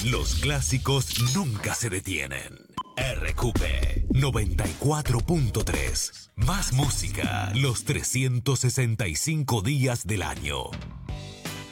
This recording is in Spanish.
Los clásicos nunca se detienen. RQP 94.3. Más música los 365 días del año.